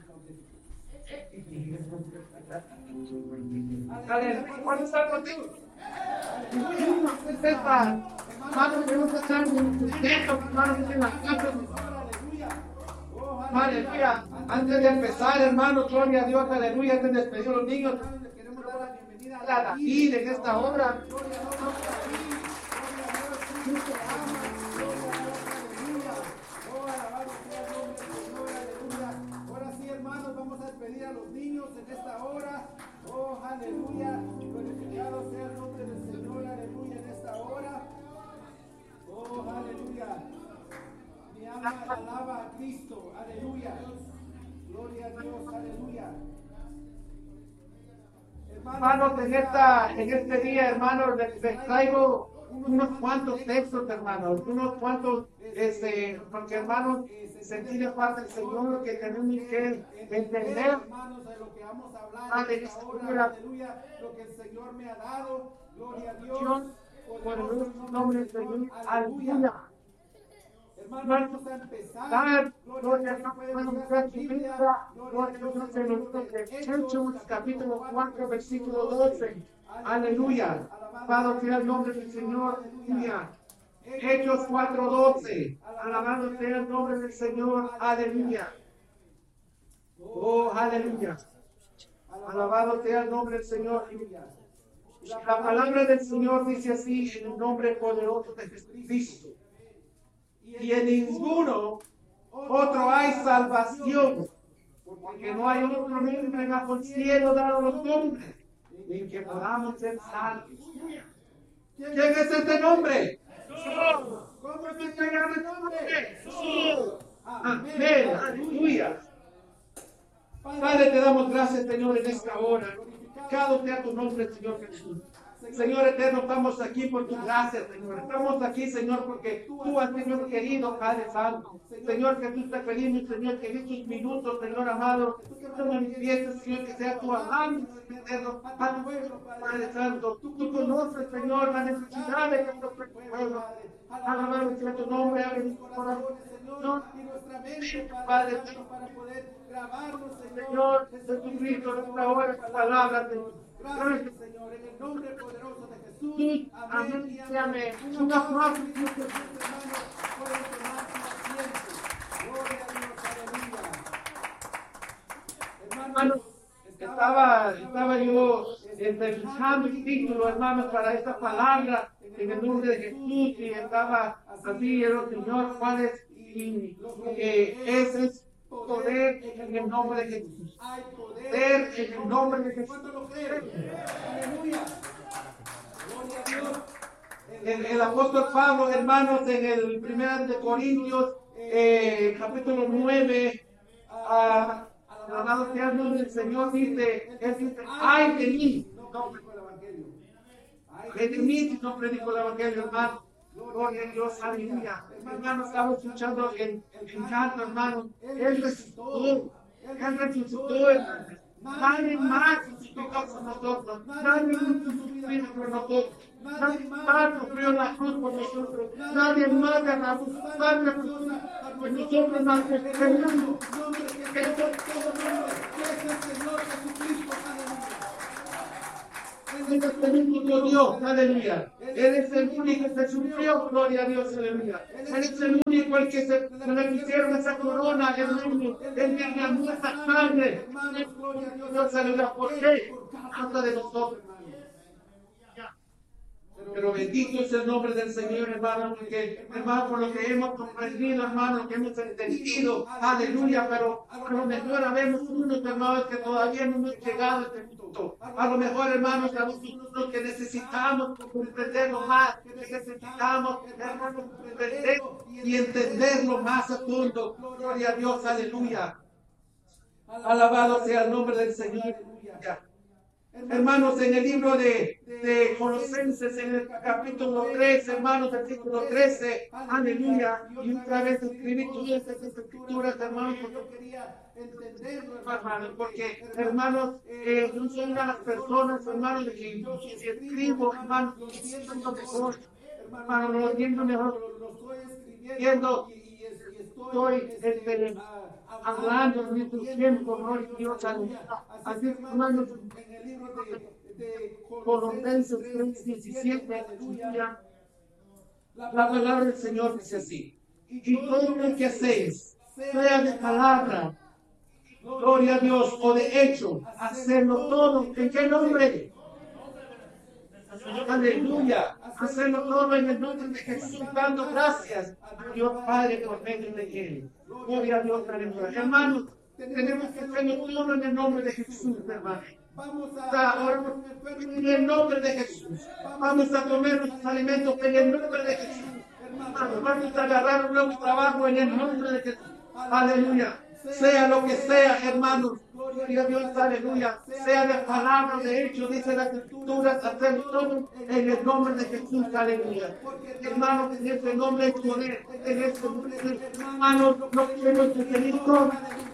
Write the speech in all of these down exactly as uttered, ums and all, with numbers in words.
¿Cuándo está contigo? Hermano, queremos estar contentos, hermano, en la casa. Aleluya. Antes de empezar, hermano, gloria a Dios, aleluya. Antes de despedir a los niños, queremos dar la bienvenida a David en esta hora. Ahora sí, hermanos, vamos a despedir a los niños en esta hora. Oh, aleluya. Glorificado sea el nombre del Señor, aleluya, en esta hora. Oh, aleluya. Mi alma alaba a Cristo, aleluya. Gloria a Dios, aleluya. Hermanos, en, esta, en este día, hermanos, les, les traigo unos cuantos textos, hermanos, unos cuantos, este, porque, hermanos, sentir de parte del Señor que tenemos que entender, hermanos, de lo que vamos a hablar en esta hora, aleluya, lo que el Señor me ha dado, gloria a Dios, por el nombre del Señor, aleluya. Hermanos, vamos a empezar. Gloria a Dios, podemos buscar su Biblia. Gloria a Dios, en el libro de Hechos, capítulo cuatro, versículo doce. Aleluya. Alabado sea el nombre del Señor. Aleluya. Hechos cuatro, doce. Alabado sea el nombre del Señor. Aleluya. Oh, aleluya. Alabado sea el nombre del Señor. La palabra del Señor dice así en el nombre poderoso de Jesucristo. Y en ninguno otro hay salvación, porque no hay otro nombre bajo el cielo dado a los hombres en que podamos ser salvos. ¿Quién es este nombre? Jesús. ¿Cómo se llama este nombre? Jesús. Amén. Aleluya. Padre, te damos gracias, Señor, en esta hora. Glorificado sea tu nombre, Señor Jesús. Señor eterno, estamos aquí por tu gracia, Señor. Estamos aquí, Señor, porque tú has sido querido, Padre Santo. Señor Jesús, te pedimos, Señor, que en estos minutos, Señor amado, tú te manifiestes, Señor, que sea tu amante, eterno, Padre Santo. Tú conoces, Señor, la necesidad de nuestro pueblo. Alabado sea tu nombre, abre mi corazón, Señor, y nuestra mente, Padre Santo, para poder grabarnos, Señor, Jesucristo, nuestra hora, tu palabra, Señor. Gracias, Señor, en el nombre poderoso de Jesús. Amén y amén. Un aplauso, hermanos, pueden tomar su asiento. Gloria a Dios, aleluya. Hermanos, estaba, estaba yo buscando el título, hermanos, para esta palabra en el nombre de Jesús, y estaba así, el Señor, cuál es, y eh, ese es poder en el nombre de Jesús. Hay poder en el nombre de Jesús. Aleluya. Gloria a Dios. El, el apóstol Pablo, hermanos, en el primero de Corintios, eh, capítulo nueve, a alabado sea el nombre del Señor, dice, él dice, ay de mí, no predico el evangelio. Ay de mí si no predico el evangelio, hermano. Gloria a Dios, aleluya. Hermano, estaba escuchando el, el canto, hermano. Él resucitó. Él resucitó, hermano. Nadie más resucitó por nosotros. Nadie más sufrió por nosotros. Nadie más sufrió la cruz por nosotros. Nadie más ganó su sangre por nosotros. Más que el mundo. Que es el Señor Jesucristo, aleluya. Él es el único Dios, aleluya. Él es el único que sufrió, gloria a Dios, aleluya. Él es el único el que se le quisieron esa corona, aleluya. Él derramó esa sangre. Gloria a Dios, aleluya. ¿Por qué? Por causa de nosotros, hermano. Pero bendito es el nombre del Señor, hermano, porque, hermano, por lo que hemos comprendido, hermano, lo que hemos entendido, aleluya, pero a lo mejor habemos unos, hermanos, que todavía no hemos llegado a este punto. A lo mejor, hermanos, sabemos unos que necesitamos comprenderlo más, que necesitamos, hermanos, comprenderlo y entenderlo más a fondo. Gloria a Dios, aleluya. Alabado sea el nombre del Señor, aleluya. Hermanos, en el libro de, de Colosenses, en el capítulo tres, hermanos, versículo trece, aleluya, y otra vez escribí todas estas escrituras, hermanos, porque yo quería entenderlo, hermanos, porque, hermanos, eh, yo soy una de las personas, hermanos, de que si escribo, hermanos, lo entiendo mejor, hermanos, lo entiendo mejor, lo estoy escribiendo y estoy, este, hablando en estos tiempos, gloria a Dios, aleluya. Así es, hermanos, En el libro de, de Colosenses tres diecisiete, aleluya. La palabra del Señor dice así: y todo lo que hacéis, sea de palabra, gloria a Dios, o de hecho, hacerlo todo, ¿en qué nombre? Aleluya, hacerlo todo en el nombre de Jesús, dando gracias a Dios Padre por medio de Él. Gloria a Dios, aleluya. Hermanos, tenemos que hacerlo todo en el nombre de Jesús, hermanos. Vamos a orar en el nombre de Jesús. Vamos a comer nuestros alimentos en el nombre de Jesús. Hermanos, vamos a agarrar un nuevo trabajo en el nombre de Jesús. Aleluya. Sea lo que sea, hermanos. Gloria a Dios, aleluya. Sea de palabra, de hecho, dice la Escritura, hacer todo en el nombre de Jesús, aleluya. Hermanos, en ese nombre hay poder, en ese nombre, hermanos, no queremos definir todo.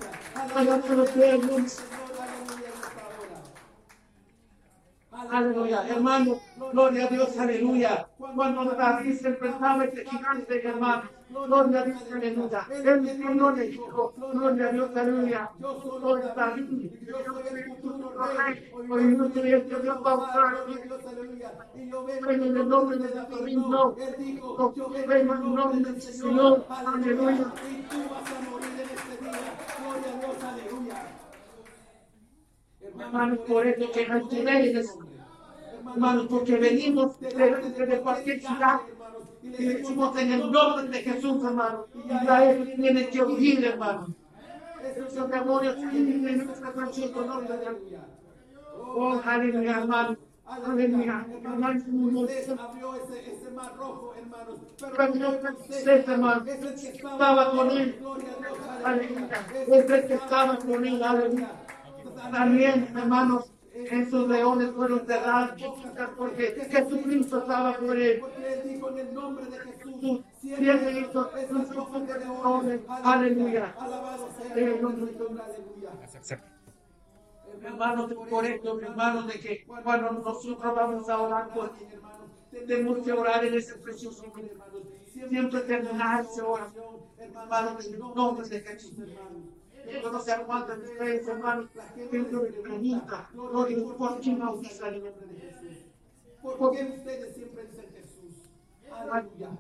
Aleluya, hermano, gloria a Dios, aleluya. Cuando David se enfrentaba a este gigante, hermano, gloria a Dios, aleluya. Él no le dijo, gloria a Dios, aleluya. Yo soy David, yo soy tu rey, hoy no soy el que Dios va a usar. En el nombre de David, no. En el nombre del Señor, aleluya. Y tú vas a morir en este día, gloria a Dios, aleluya. Hermanos, por eso que no tenéis, hermanos, porque venimos de, de, de cualquier ciudad y le decimos en el nombre de Jesús, hermanos, y a ellos tienen que huir, hermanos. Esos demonios tienen en nuestra conciencia, nombre de Dios. Oh, aleluya, hermano. Aleluya. Moisés abrió ese, ese mar rojo, hermanos. Pero no Moisés, hermano, estaba con él. Aleluya. Es el que estaba con él, aleluya. También, hermanos, esos leones fueron cerrados porque Jesucristo estaba por él. Porque él dijo en el nombre de Jesús, siempre hizo un poco de leones. Aleluya. Alabado sea el nombre de Dios, aleluya. Hermanos, por esto, hermanos, de que cuando nosotros vamos a orar por ti, hermanos, tenemos que orar en ese precioso nombre, hermanos. Siempre terminar esa oración, hermanos, en el nombre de Jesús, hermanos. Yo no sé cuántos de ustedes, hermanos, la gente me pregunta, gloria a Dios, ¿por qué no usa el nombre de Jesús? ¿Por qué ustedes siempre dicen Jesús? Aleluya.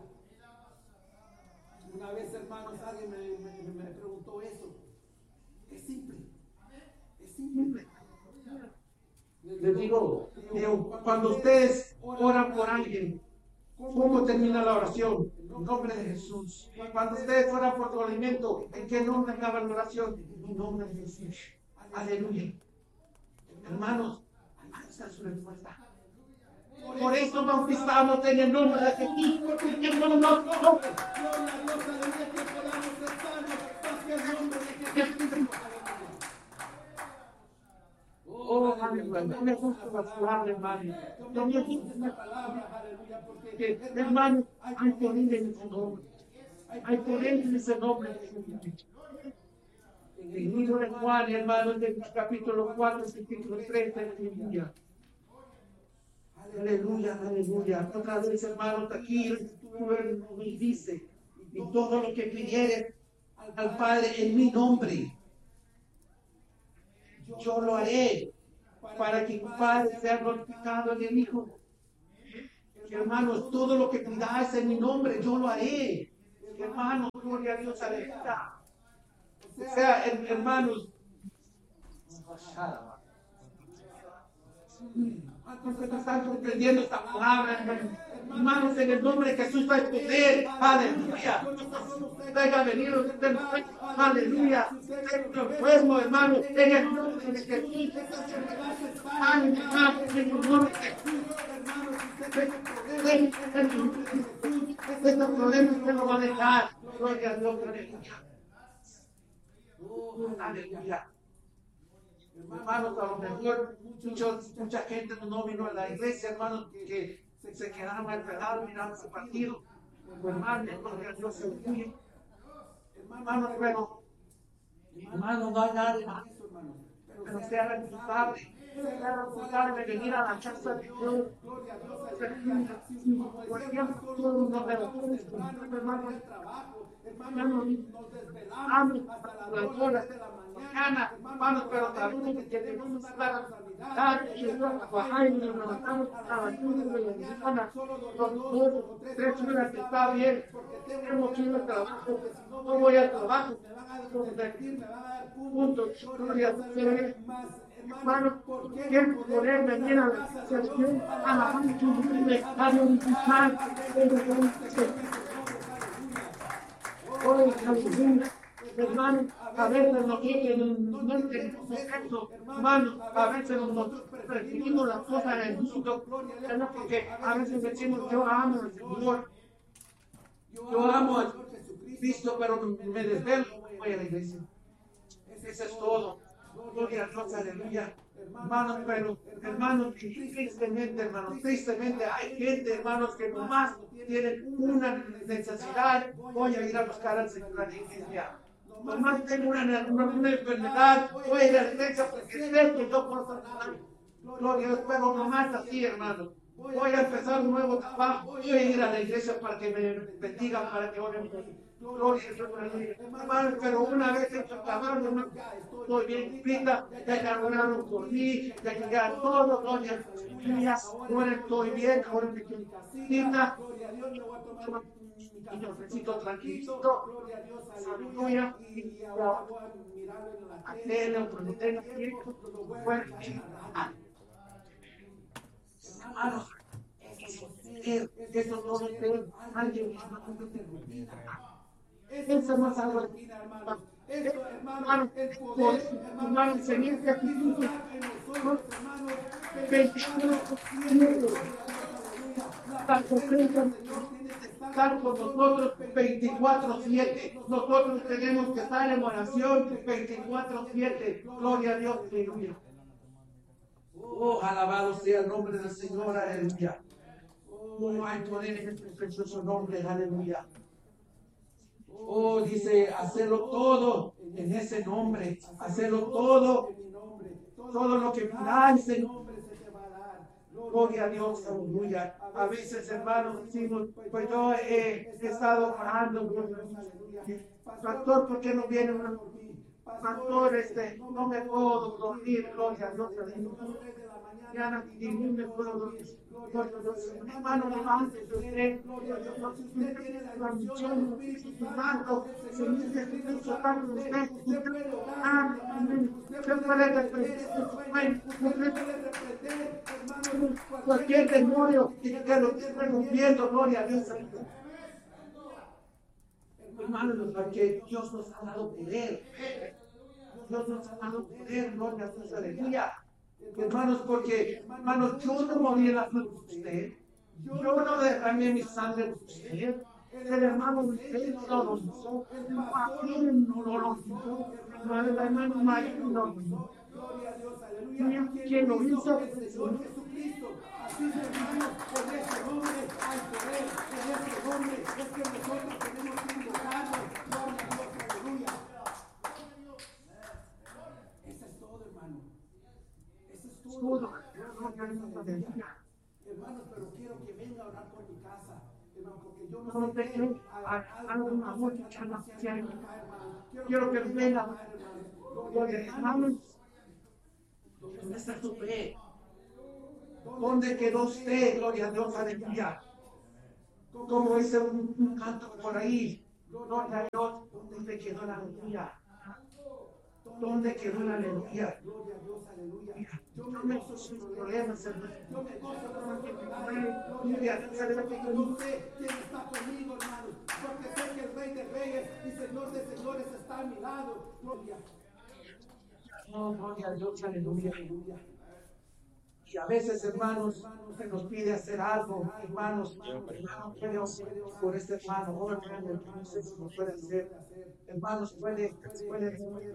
Una vez, hermanos, alguien me, me, me preguntó eso. Es simple. Es simple. Les digo, digo, cuando ustedes oran por alguien, ¿cómo termina la oración? En nombre de Jesús. Cuando ustedes oran por tu alimento, ¿en qué nombre acaba la oración? En nombre de Jesús. Aleluya. Hermanos, ahí está su respuesta. Por eso bautizamos en el nombre de Jesús. Porque no nos no, gloria a Dios, aleluya, que podamos ser sanos, porque el nombre de Jesús. Oh, aleluya. No me gusta la palabra, hermano. No me gusta la palabra, aleluya, porque, que, hermano, hay poder en ese nombre. Hay poder en ese nombre. En el libro de Juan, hermano, en el capítulo cuatro, versículo treinta, aleluya. Aleluya, aleluya. Otra vez, hermanos, aquí el Escritura nos dice, y todo lo que pidiere al Padre en mi nombre, yo lo haré para que mi Padre sea glorificado en el Hijo. Hermanos, todo lo que pidáis en mi nombre, yo lo haré. Hermanos, gloria a Dios, aleluya. O sea, hermanos, porque no están comprendiendo esta palabra, hermanos. Hermanos, en el nombre de Jesús hay poder. Aleluya. Venga, venido usted, aleluya. Tengo enfermo, hermano, en el nombre de Jesús. Aleluya, en el nombre de Jesús. Este problema usted lo va a dejar. Gloria a Dios, aleluya. Aleluya. Hermanos, a lo mejor muchos, mucha gente no vino a la iglesia, hermanos, que se quedaron enredados mirando ese partido. Hermanos, gloria a Dios, hermanos, pero hermanos, no hay nada más. pero sea responsable. Sea responsable de venir a la casa de Dios. Cualquier todo no me lo puedes, hermano. Hermano, amo las horas de la mañana, hermano, pero sabemos que tenemos que estar trabajar y nos levantamos a las nueve de la mañana, los dos, tres horas que está bien, tenemos que ir al trabajo, no voy al trabajo, puntos, gloria a Dios. Hermano, quiero poder venir a la situación a la mancha a glorificar hoy, hermano, a veces nosotros no entendemos esto, hermano, a veces nos recibimos las cosas en el mundo, porque a veces decimos, yo amo al Señor, yo amo a Cristo, pero me desvelo, voy a la iglesia. Eso es todo. Gloria a Dios, aleluya. Hermanos, pero, hermanos, tristemente, hermanos, tristemente hay gente, hermanos, que nomás tienen una necesidad. Voy a ir a buscar al Señor a la iglesia. Nomás tengo una, una, una enfermedad. Voy a ir a la iglesia porque sé que yo puedo sanar. Gloria a Dios, pero nomás así, hermanos. Voy a empezar un nuevo trabajo. Voy a ir a la iglesia para que me bendigan, para que oren por mí. Gloria a Dios, hermano, pero una vez hecho trabajo, no estoy bien escrita, ya cargaron por mí, ya llegaron todos, gloria a Dios, ahora estoy bien, ahora me quiero casita, y necesito tranquilito, aleluya, y a tele, cuando tenga tiempo, bueno, hermanos, eso no es ser alguien eso no es algo de hermano. Eso, hermano, es poder, hermano, enseñar que estar con nosotros veinticuatro siete. Nosotros tenemos que estar en oración veinticuatro siete. Gloria a Dios, aleluya. Oh, alabado sea el nombre del Señor, aleluya. Oh, hay poder en este precioso nombre, aleluya. Oh, dice, hacerlo todo en ese nombre, hacerlo todo, todo lo que pidáis, Señor. Gloria a Dios, aleluya. A veces, hermanos, decimos, pues yo he, he estado orando, pastor, ¿por qué no viene una? Pastor, este, no me puedo dormir, gloria a Dios, aleluya. Ya y no me puedo dormir. Hermano, levántese usted. Usted tiene la misión, Espíritu Santo. Señor Jesucristo está con usted. Usted puede orar. Usted puede reprender Usted puede reprender, hermano, cualquier demonio que lo esté rompiendo. Gloria a Dios. Hermano, porque Dios nos ha dado poder. Dios nos ha dado poder. Gloria a Dios. Aleluya. Hermanos, porque, hermanos, yo no morí en la fe de usted, yo no derramé mi sangre por usted, el hermano de usted no lo hizo, el pastor no lo hizo, el hermano mayor no lo hizo. Gloria a Dios, aleluya. ¿Quién lo hizo? El Señor Jesucristo. Así es, hermanos, por ese nombre hay poder, en ese nombre es que nosotros tenemos que invocarlo. Gloria a Dios, aleluya. Eso es todo, hermano. Todo. Hermanos, pero quiero que venga a orar por mi casa, hermano, porque yo no sé qué algo una mucha nación. Quiero que venga, hermanos. ¿Dónde está tu fe? ¿Dónde quedó usted? Gloria a Dios, aleluya. Como dice un, un canto por ahí, gloria a Dios, ¿dónde quedó la aleluya? ¿Dónde quedó la aleluya? Gloria a Dios, aleluya. Yo no me gozo sus problemas, hermano. Yo me gozo con que me gloria a Dios, aleluya. Yo sé quién está conmigo, hermano. Porque sé que el Rey de Reyes y Señor de Señores está a mi lado. Gloria. Oh, gloria a Dios, aleluya, aleluya. Y a veces, hermanos, se nos pide hacer algo, hermanos, hermanos, hermanos por este hermano, oh, hermano, no sé si lo puede hacer, hermanos, puede, puede,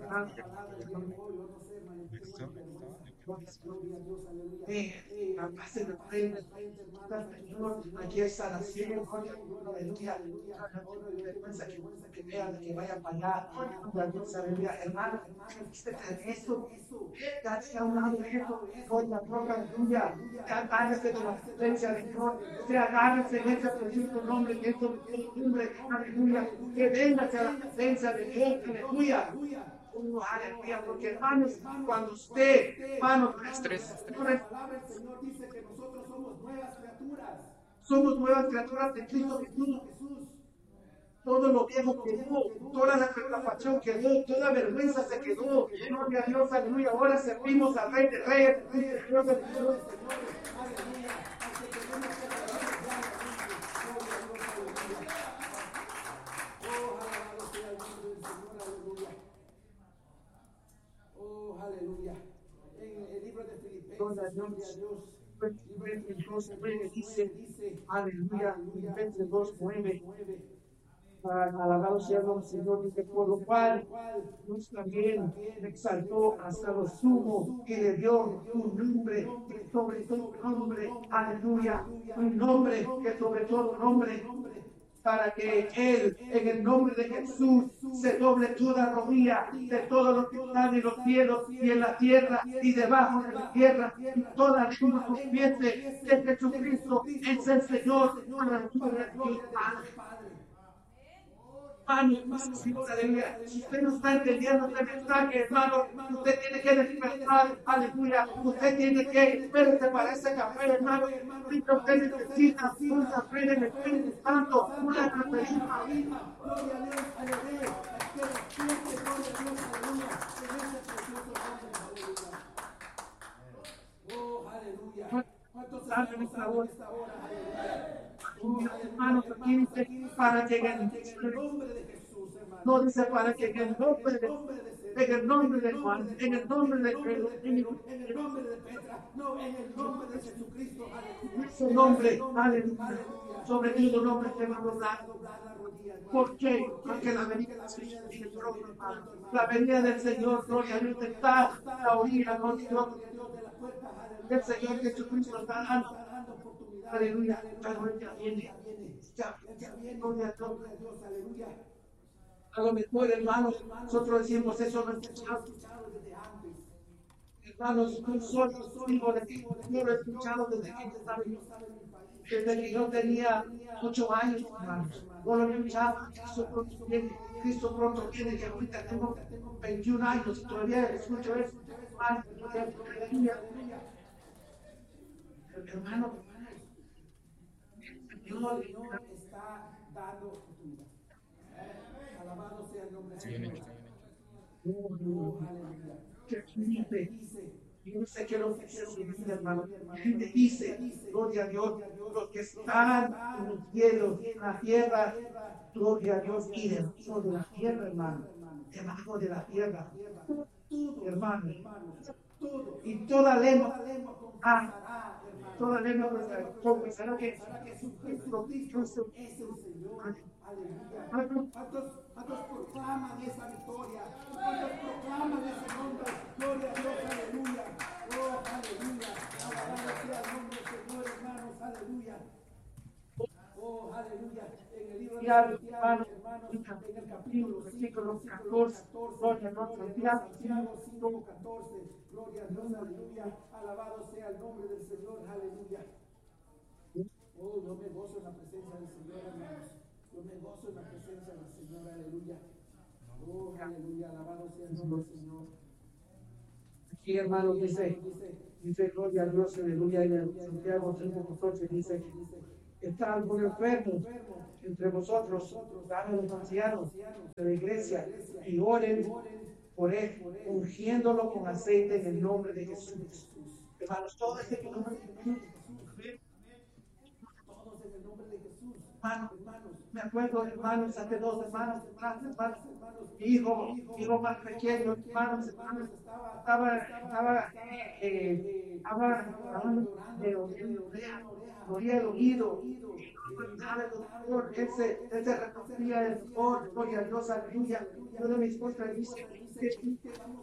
eh, aquí está la ciega, aleluya, que vean, que vaya para allá, aleluya, hermano, hermano, usted esto, Sea un lado eso, con la roca tuya, agárrese de la presencia de Dios, se agárrese en ese precioso nombre que es sobre todo nombre, aleluya, que venga hacia la presencia de Dios, aleluya. Oh, aleluya, porque hermanos, cuando usted, hermanos, Estrés. La palabra del Señor dice que nosotros somos nuevas criaturas. somos nuevas criaturas de Cristo Jesús. Todo lo viejo quedó, toda la preocupación quedó, toda vergüenza se quedó. Gloria a Dios, aleluya. Ahora servimos al Rey de Reyes, al Señor de Dios. Oh, aleluya. En el libro de Filipenses, Gloria a Dios. Filipenses nueve dice, aleluya, Filipenses dos nueve. Alabado sea el Señor, dice, por lo cual Dios también le exaltó hasta lo sumo y le dio un nombre que sobre todo nombre, aleluya, un nombre que sobre todo nombre, para que Él, en el nombre de Jesús, se doble toda rodilla de todos los que están en los cielos y en la tierra y debajo de la tierra, y toda lengua confiese que Jesucristo es el Señor, para la gloria de Dios Padre. Hermano, hermano, Señor, aleluya. Si usted no está entendiendo este mensaje, hermano, usted tiene que despertar, aleluya. Usted tiene que verse para ese café, hermano. Si usted necesita un café en el Espíritu Santo, una cafeína. Gloria a Dios, aleluya. Que despierte, gloria a Dios, aleluya. En ese precioso nombre, aleluya. Oh, aleluya. ¿Cuántos estamos en esta hora? Aleluya. Hermanos, aquí dice para que en el nombre de Jesús, no dice para que en el nombre de en el nombre de Juan, en el nombre de Pedro, en el nombre de Petra, no, en el nombre de Jesucristo, aleluya. Su nombre, aleluya, sobre todo nombre que va a doblar. ¿Por qué? Porque la venida del Señor, la venida del Señor, gloria a Dios, está a la orilla, gloria a Dios. El Señor Jesucristo está dando. Aleluya, ya viene. Ya, gloria a Dios, aleluya. A lo mejor, hermanos, nosotros decimos eso no escuchado. Hermanos, un solo hijo de ti, yo lo he escuchado desde que yo estaba desde que yo tenía ocho años, hermanos. Yo lo he escuchado. Cristo pronto viene, Cristo pronto viene, que ahorita tengo veintiún años y todavía escucho eso. Hermano, Dios está dando oportunidad. Alabado sea el nombre de Dios. Oh, aleluya. Yo no sé qué lo que dice, hermano. La gente dice, gloria a Dios, los que están en los cielos, en la tierra, gloria a Dios, y debajo de la tierra, hermano. Debajo de la tierra, hermano. Y toda lengua, ah, toda lengua confesará que Jesucristo es el Señor. Aleluya. ¿Cuántos, cuántos proclaman esa victoria? ¿Cuántos proclaman ese nombre? Gloria a Dios, aleluya. Oh, aleluya. Alabado sea el nombre del Señor, hermanos, aleluya. Oh, aleluya. En el libro de Santiago, hermanos, en el capítulo cinco, catorce, gloria a Dios, Santiago cinco, catorce, gloria a Dios, aleluya. Alabado sea el nombre del Señor, aleluya. Oh, yo me gozo en la presencia del Señor, hermanos. Yo me gozo en la presencia del Señor, aleluya. Oh, aleluya, alabado sea el nombre del Señor. Aquí, hermano, dice, dice, gloria a Dios, aleluya, y en Santiago cinco, catorce dice, está algún enfermo entre vosotros, dame los ancianos de la iglesia, y oren por él, ungiéndolo con aceite en el nombre de Jesús. Hermanos, todo este nombre de Jesús. Todos en el nombre de Jesús. Hermanos, me acuerdo, hermanos, hace dos hermanos, hermanos, hermanos, mi hijo, mi hijo más pequeño, hermanos, hermanos, estaba, estaba, eh, hablando de moría el oído, el doctor, ese, ese reconocía el doctor, gloria a Dios, aleluya. Uno de mis cosas dice, ¿qué vamos a hacer?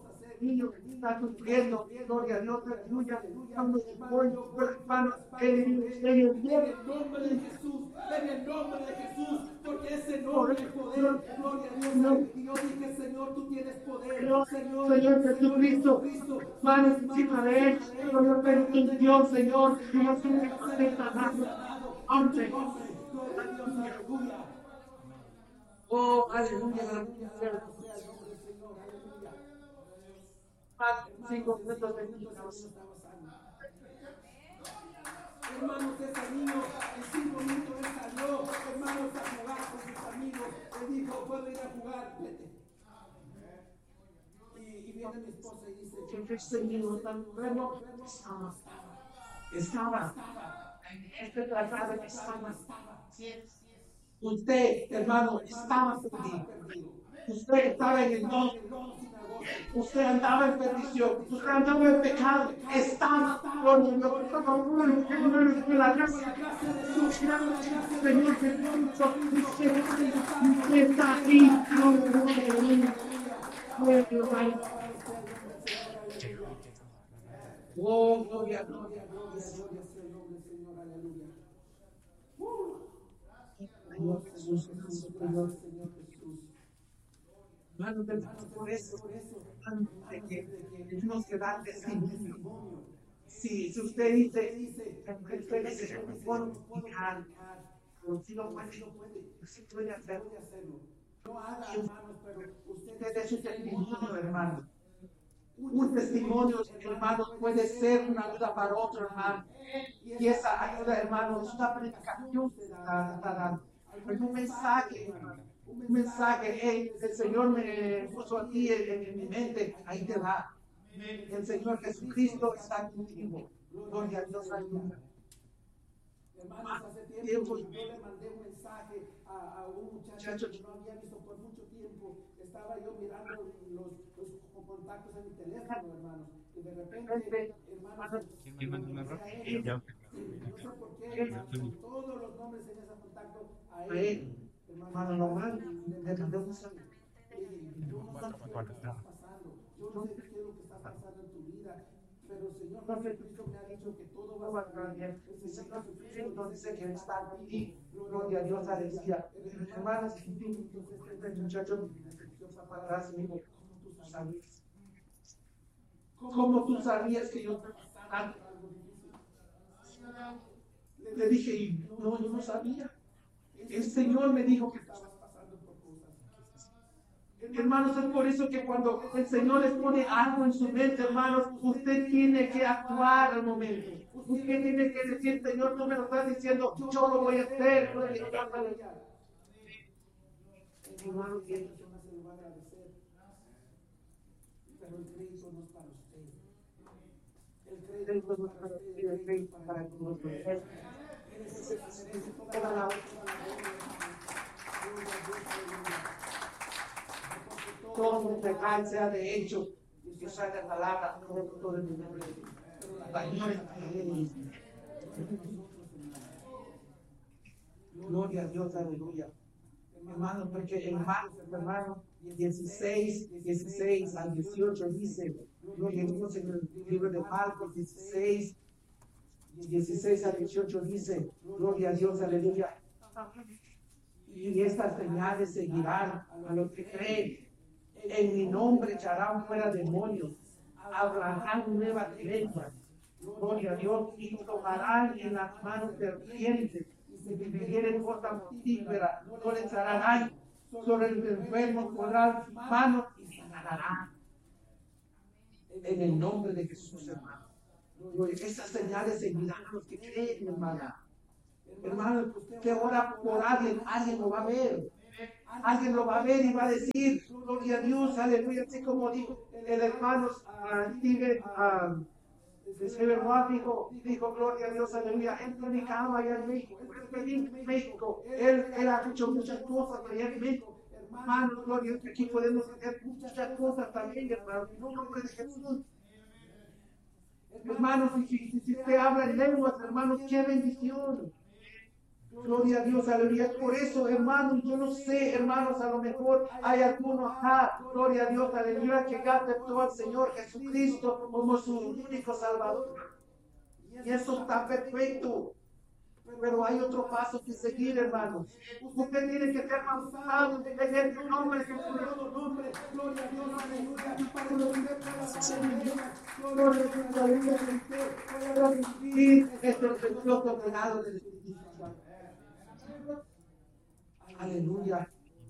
niño que está sufriendo, gloria a Dios, aleluya, estamos hermanos, en el nombre de Jesús, en el nombre de Jesús, porque ese nombre es poder, gloria a Dios. Y yo dije, Señor, tú tienes poder, Señor, Señor Jesucristo, manos encima de él, Señor, pero Dios, Señor, Dios, Señor, te está dando antes. Gloria a Dios, aleluya. Oh, aleluya, aleluya. Cinco minutos de niños. Hermanos, ese niño en cinco minutos él salió, hermanos, a jugar con sus amigos. Él dijo, puedo ir a jugar, vete. Y, y viene mi esposa y dice, este niño tan enfermo estaba, estaba, este tratado estaba. Usted, hermano, estaba perdido. Usted estaba en el mundo. Usted andaba en perdición. Usted andaba en pecado. Estaba con la gracia de Dios. Señor Jesucristo, usted está aquí. Oh, gloria, gloria, gloria, gloria sea el nombre del Señor, aleluya. Señor Jesús, Señor Jesús. Hermano, por eso, antes que tenemos que dar testimonio. Sí, si usted dice, usted dice, no puedo fijar, pero si lo puede, sí puede hacerlo. No haga, hermanos, pero Usted es un testimonio, hermano. Un testimonio, hermano, puede ser una ayuda para otro, hermano. Y esa ayuda, hermano, es una predicación que está dando. Es un mensaje, hermano. Un mensaje, hey, el Señor me puso a ti en, en mi mente, ahí te va. El Señor Jesucristo está contigo. Gloria a Dios, aleluya. Hermanos, hace tiempo yo le mandé un mensaje a, a un muchacho que no había visto por mucho tiempo. Estaba yo mirando los, los contactos en mi teléfono, hermanos. Y de repente, hermanos, no sé por qué, hermanos, todos los nombres en ese contacto a él. Hermano, normal, le cambiamos a yo no sé qué es lo que está pasando. Yo no sé qué es lo que está pasando en tu vida. Pero el Señor Jesucristo me ha dicho que todo va a estar bien. El Señor Jesucristo dice que está aquí. Gloria a Dios, aleluya. Hermanos, este muchacho para atrás me dijo, ¿cómo tú sabías? ¿Cómo tú sabías que yo estaba pasando? Le dije, no, yo no sabía. El Señor me dijo que estabas pasando por cosas. Hermanos, es por eso que cuando el Señor les pone algo en su mente, hermanos, usted tiene que actuar al momento. Usted tiene que decir, Señor, tú me lo estás diciendo, yo lo voy a hacer. Hermano, que esta persona se lo va a agradecer. Pero el crédito no es para usted. El crédito no es para usted, el crédito es para nosotros. Toda la todo pecado sea de hecho, que sea de palabra, todo el mundo. Gloria a Dios, aleluya. Hermano, porque en Marcos, hermano, dieciséis, dieciséis al dieciocho dice, gloria a Dios, en el libro de Marcos dieciséis, dieciséis al dieciocho dice, gloria a Dios, aleluya. Y estas señales seguirán a los que creen. En mi nombre echarán fuera demonios, hablarán nuevas lenguas. Gloria a Dios, y tomarán en las manos serpientes, y si bebieren cosa mortífera, no les hará daño. Sobre los enfermos pondrán manos y sanarán. En el nombre de Jesús, hermano. Esas señales seguirán a los que creen, hermana. Hermano, que ora por alguien, alguien lo va a ver. Alguien lo va a ver y va a decir, gloria a Dios, aleluya, así como dijo el hermano Steve, dijo, dijo, gloria a Dios, aleluya, él predicaba allá en México, él en México, él, él ha hecho muchas cosas allá en México. Hermano, gloria a Dios, aquí podemos hacer muchas cosas también, hermano, en el nombre de Jesús. Hermanos, si, si, si usted habla en lenguas, hermanos, qué bendición. Gloria a Dios, aleluya. Por eso, hermanos, yo no sé, hermanos, a lo mejor hay alguno acá, gloria a Dios, aleluya, que aceptó al Señor Jesucristo como su único Salvador. Y eso está perfecto. Pero hay otro paso que seguir, hermanos. Usted tiene que ser bautizado en el nombre de Jesús. Gloria a Dios, aleluya. Para que usted pueda dar Gloria a Dios, aleluya. Y este precioso regalo del Espíritu Santo. Aleluya.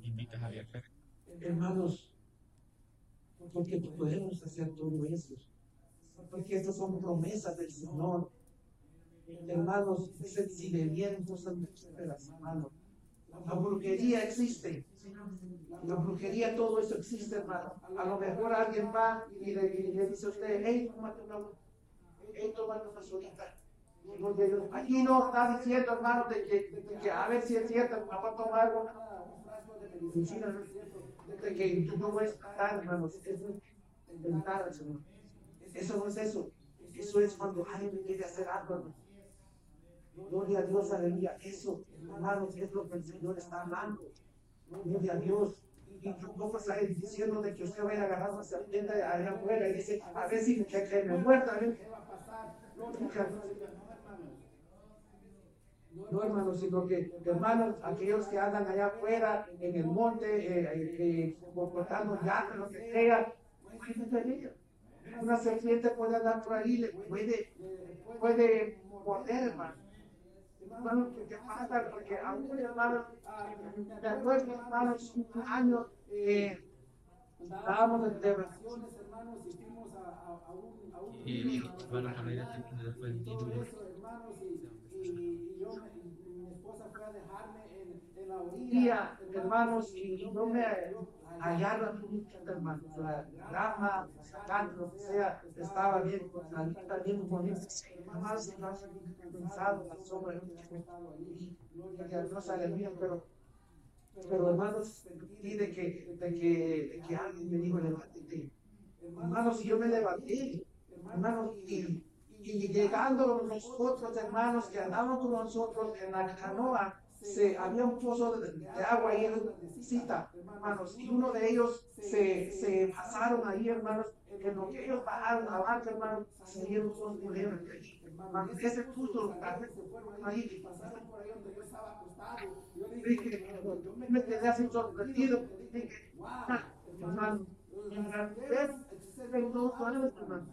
Hermanos, porque podemos hacer todo eso. Porque estas son promesas del Señor. Hermanos, si le vienen cosas prósperas, hermanos. La brujería existe. La brujería, todo eso existe, hermano. A lo mejor alguien va y le, y le dice a usted, hey, tómate una, hey, tómate una solita. Aquí no está diciendo, hermano, de que, de que a ver si es cierto, me voy a tomar algo. De que tú no puedes tratar, hermanos. Es inventar, Señor. Eso no es eso. Eso es cuando alguien quiere hacer algo, hermano. Gloria a Dios, aleluya. Eso, hermanos, es lo que el Señor está hablando. Gloria a Dios. Y tampoco está diciendo de que usted vaya a agarrar una serpiente allá afuera y dice, a ver si que, que me muerta, ¿qué va a pasar? No, hermanos, sino que, hermanos, aquellos que andan allá afuera, en el monte, eh, eh, cortando yates, lo que sea, una serpiente puede andar por ahí, le puede, puede morder, hermano. Hermanos, ¿qué pasa? Porque aún, hermanos, de acuerdo, hermanos, un año, eh, estábamos de vacaciones, hermanos, y fuimos a un, a un y todo eso, hermanos, y, y yo, y mi esposa fue a dejarme en, en la orilla, hermanos, y no me hallaron mucho, hermanos, la grama, sacando, lo que sea, estaba bien, la lista bien bonita, hermanos, no has pensado la sombra, y no sale bien, pero pero hermanos, y de que, de que, de que alguien me dijo, levántate. Hermanos, y yo me levanté, hermanos, y, y llegando nosotros, hermanos, que andaban con nosotros en la canoa, se, había un pozo de, de agua ahí en la cita, hermanos, y uno de ellos se, se pasaron ahí, hermanos, en lo que ellos bajaron a la barca, hermanos, salieron todos murieron allí. Hermanos, ese puso ahí y pasaron por ahí donde yo estaba acostado. Yo dije, yo me quedé así sorprendido, dije, wow, hermano, en realidad existen dos años, hermano.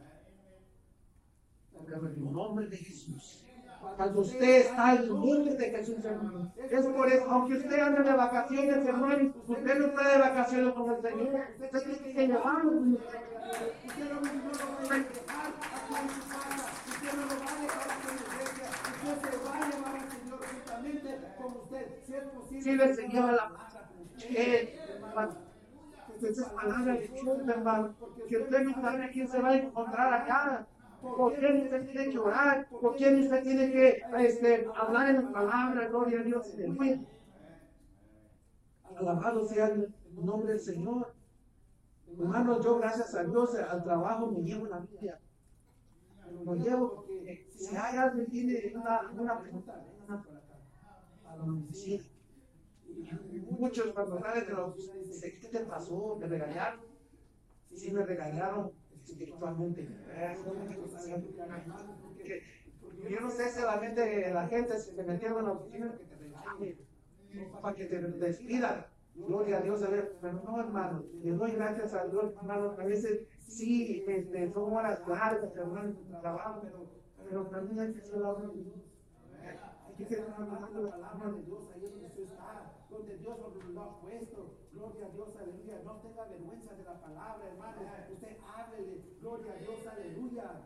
En el nombre de Jesús. Cuando usted está en el nombre de Jesús, hermano. Es por eso, aunque usted ande de vacaciones, hermano, usted no está de vacaciones con el Señor. Usted tiene que llevarlo. Usted no lo va a dejar aquí en su casa. Usted no lo va a dejar aquí en la iglesia. Usted se va a llevar al Señor juntamente con usted. Si es posible, si le Señor la palabra con usted, hermano. Esa es palabra de Dios, hermano. Que usted no sabe quién se va a encontrar acá. ¿Por quién usted tiene que orar? ¿Por quién usted tiene que este, hablar en la palabra? Gloria a Dios. Alabado sea el nombre del Señor. Hermanos, yo gracias a Dios al trabajo me llevo la Biblia. Lo llevo porque si hay alguien que tiene una, una pregunta, vengan por acá. A la oficina. Muchos cuando salen de la oficina dicen, ¿qué te pasó? ¿Me regañaron? Sí, me regañaron espiritualmente. Yo no sé si la mente la gente se metieron en la oficina que te regañe, para que te despidan. Gloria a Dios, a ver, pero no, hermano, le doy gracias a Dios, hermano. A veces sí, este, son horas largas, hermano, en el trabajo, pero, pero también hay que hacer la obra de Dios. Hay que hacer la palabra de Dios ahí donde usted está, donde Dios lo ha puesto. Gloria a Dios, aleluya. No tenga vergüenza de la palabra, hermano. Usted háblele, gloria a Dios, aleluya.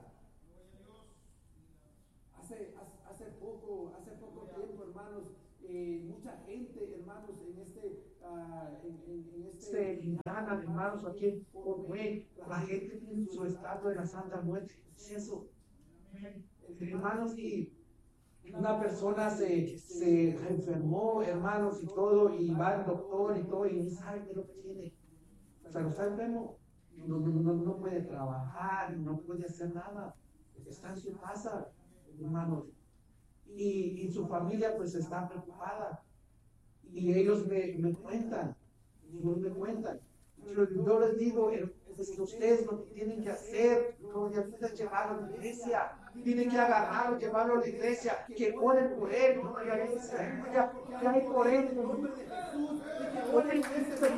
Hace, hace, poco, hace poco tiempo, hermanos, eh, mucha gente, hermanos, en este, uh, en, en, en este, Indiana, hermanos, aquí en Portway, la gente tiene su estado de la Santa Muerte. ¿Qué es eso? Hermanos, y una persona se, se enfermó, hermanos, y todo, y va al doctor y todo, y no sabe qué es lo que tiene. O sea, está enfermo, no, no, no, no puede trabajar, no puede hacer nada. Está en su casa, hermanos. y, y su familia pues está preocupada. Y ellos me, me cuentan, ellos me cuentan. Yo, yo les digo, es que ustedes lo que tienen que hacer, gloria a Dios, es llevarlo a la iglesia. Tienen que agarrarlo, llevarlo a la iglesia, que oren por él, gloria a Dios, que hay por él. Oren por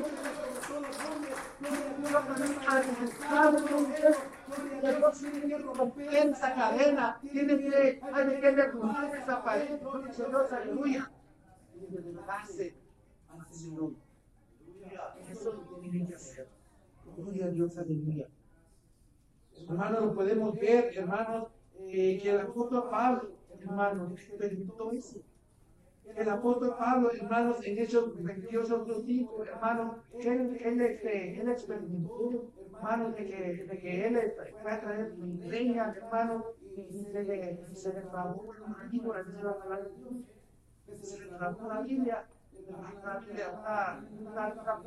él. Esa cadena, tienen que, hay que derrumbar esa pared, Dios, aleluya. Y revelarse al Señor. Eso es lo que tienen que hacer. Gloria a Dios, aleluya. Hermanos, lo podemos ver, hermanos, eh, que el apóstol Pablo, hermanos, experimentó eso. El apóstol Pablo, hermanos, en Hechos veintiocho, cinco, hermanos, él, él, este, él experimentó, hermanos, de que, de que él fue a traer leña, hermanos, y se le, se le grabó una víbora, dice la palabra de Dios. Se le grabó una Biblia, una Biblia, una, una, una,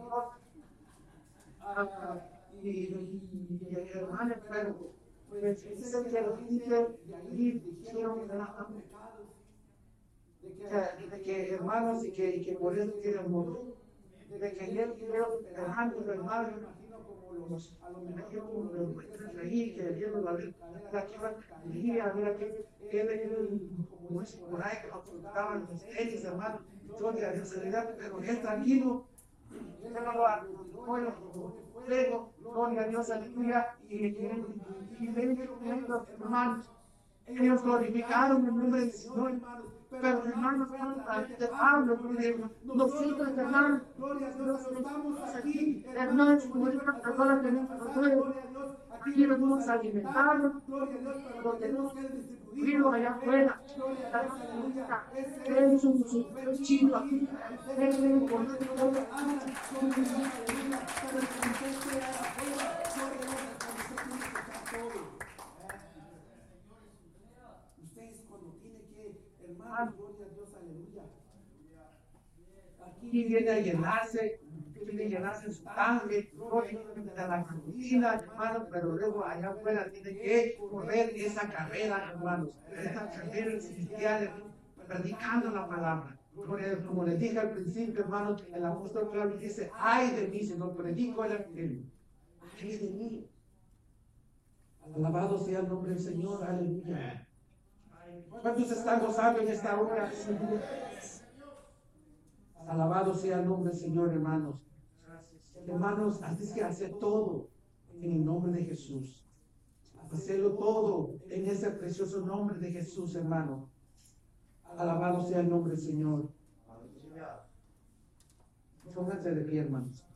una y, y, y el hermano enfermo, pues dice que los líderes de ahí dijeron que eran pecados, de que hermanos y que, y que por eso quieren morir, de que él quiero hermanos, hermanos, imagino como los, a lo mejor como los muestran ahí, que vieron la vida que iban a ver que él, él, como es por ahí, que ocultaban los tenis, hermanos, gloria a Dios, pero él tranquilo. Él no lo apoyó, luego, gloria a Dios, aleluya, y ellos, hermanos, ellos glorificaron el nombre del Señor, hermanos, pero hermanos, de Pablo, nosotros, hermanos, gloria a Dios, estamos aquí, hermanos, como esta persona tenemos nosotros, aquí nos vamos a alimentar, lo tenemos que distribuirlo allá afuera, es un chido aquí, es un ustedes cuando tienen que, hermanos, gloria a Dios, aleluya. Aquí viene a llenarse, viene a llenarse su tanque, gloria a la cantina, hermanos, pero luego allá afuera tiene que correr esa carrera, hermanos, esa carrera celestial, predicando la palabra. Como les dije al principio, hermanos, el apóstol Pablo dice, ay de mí si no predico el evangelio. Ay de mí. Alabado sea el nombre del Señor, aleluya. ¿Cuántos están gozando en esta hora? Alabado sea el nombre del Señor, hermanos. Hermanos, así es que hacer todo en el nombre de Jesús. Hacerlo todo en ese precioso nombre de Jesús, hermano. Alabado sea el nombre del Señor. Pónganse de pie, hermanos.